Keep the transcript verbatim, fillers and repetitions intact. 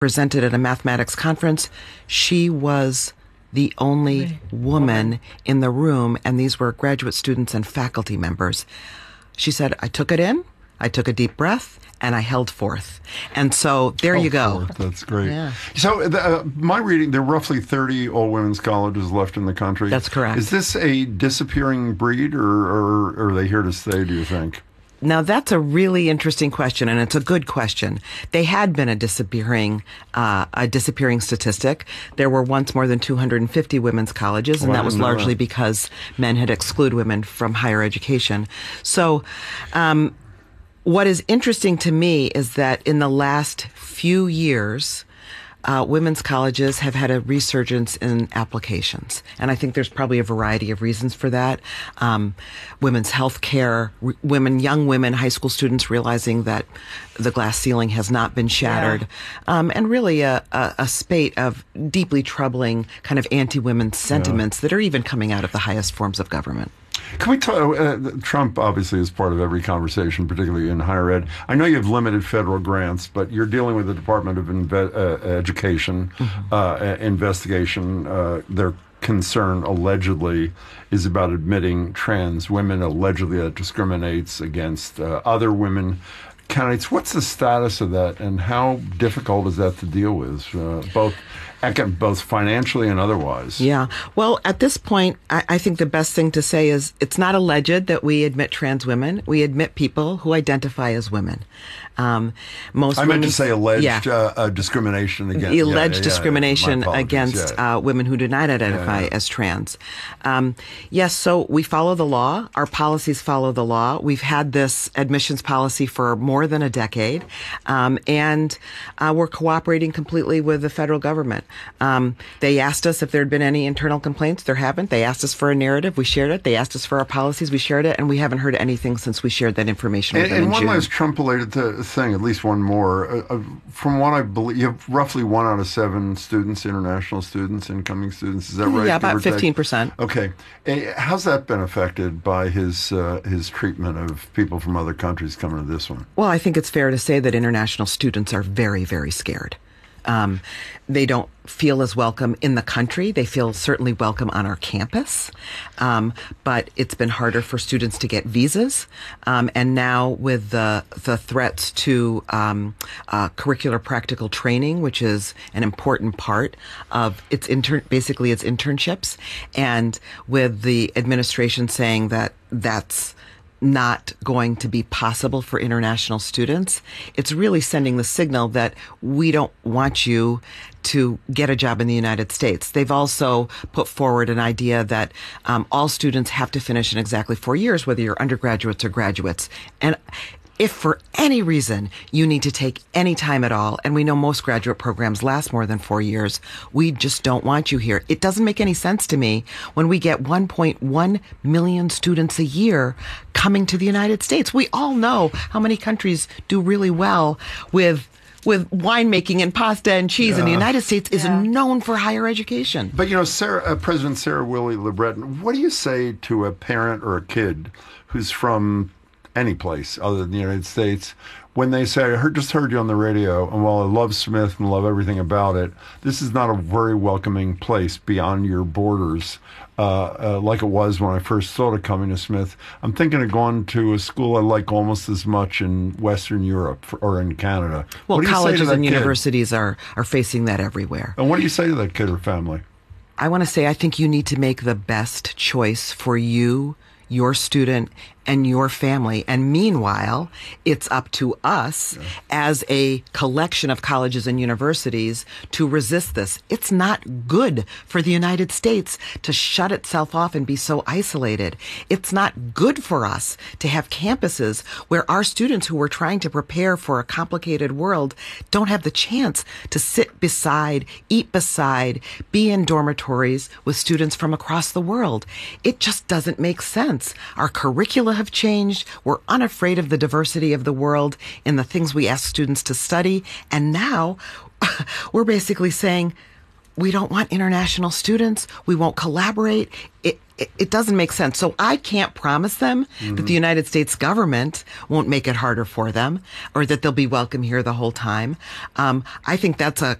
presented at a mathematics conference. She was the only woman in the room, and these were graduate students and faculty members. She said, I took it in, I took a deep breath, and I held forth. And so there Held you go. Forth. That's great. Yeah. So uh, my reading, there are roughly thirty all-women's colleges left in the country. That's correct. Is this a disappearing breed, or, or, or are they here to stay, do you think? Now, that's a really interesting question, and it's a good question. They had been a disappearing, uh, a disappearing statistic. There were once more than two hundred fifty women's colleges, and Well, I that was didn't know largely that. because men had excluded women from higher education. So, um, what is interesting to me is that in the last few years, Uh, women's colleges have had a resurgence in applications. And I think there's probably a variety of reasons for that. Um, women's health care, r- women, young women, high school students realizing that the glass ceiling has not been shattered. Yeah. Um, and really a, a, a spate of deeply troubling kind of anti-women sentiments that are even coming out of the highest forms of government. Can we talk? Uh, Trump obviously is part of every conversation, particularly in higher ed. I know you have limited federal grants, but you're dealing with the Department of Inve- uh, Education mm-hmm. uh, investigation. Uh, their concern allegedly is about admitting trans women. Allegedly, that discriminates against uh, other women candidates. What's the status of that, and how difficult is that to deal with, uh, both? Both financially and otherwise. Yeah. Well, at this point, I, I think the best thing to say is it's not alleged that we admit trans women. We admit people who identify as women. Um, most I meant to women's- say alleged yeah. uh, uh, discrimination against alleged yeah, yeah, yeah, discrimination my apologies, against yeah. uh, women who do not identify Yeah, yeah. as trans. Um, yes, so we follow the law. Our policies follow the law. We've had this admissions policy for more than a decade, um, and uh, we're cooperating completely with the federal government. Um, they asked us if there had been any internal complaints. There haven't. They asked us for a narrative. We shared it. They asked us for our policies. We shared it, and we haven't heard anything since we shared that information with And, them and in one June. last Trump-related th- thing, at least one more. Uh, uh, from what I believe, you have roughly one out of seven students, international students, incoming students. Is that right? Yeah, give or about take? fifteen percent. Okay. Eh, how's that been affected by his uh, his treatment of people from other countries coming to this one? Well, I think it's fair to say that international students are very, very scared. Um, they don't feel as welcome in the country. They feel certainly welcome on our campus. Um, but it's been harder for students to get visas. Um, and now with the, the threats to um, uh, curricular practical training, which is an important part of its intern, basically its internships, and with the administration saying that that's not going to be possible for international students, it's really sending the signal that we don't want you to get a job in the United States. They've also put forward an idea that um, all students have to finish in exactly four years, whether you're undergraduates or graduates. And if for any reason you need to take any time at all, and we know most graduate programs last more than four years, we just don't want you here. It doesn't make any sense to me when we get one point one million students a year coming to the United States. We all know how many countries do really well with with winemaking and pasta and cheese, and the United States is Yeah. known for higher education. But, you know, Sarah, uh, President Sarah Willie LeBreton, what do you say to a parent or a kid who's from any place other than the United States when they say, I heard, just heard you on the radio, and while I love Smith and love everything about it, this is not a very welcoming place beyond your borders, uh, uh, like it was when I first thought of coming to Smith. I'm thinking of going to a school I like almost as much in Western Europe for, or in Canada. Well, What do you say to colleges that and kid? universities are, are facing that everywhere. And what do you say to that kid or family? I want to say I think you need to make the best choice for you, your student, and your family. And meanwhile, it's up to us yeah. as a collection of colleges and universities to resist this. It's not good for the United States to shut itself off and be so isolated. It's not good for us to have campuses where our students who are trying to prepare for a complicated world don't have the chance to sit beside, eat beside, be in dormitories with students from across the world. It just doesn't make sense. Our curricula have changed. We're unafraid of the diversity of the world in the things we ask students to study. And now we're basically saying, we don't want international students. We won't collaborate. It, it, it doesn't make sense. So I can't promise them mm-hmm. that the United States government won't make it harder for them or that they'll be welcome here the whole time. Um, I think that's a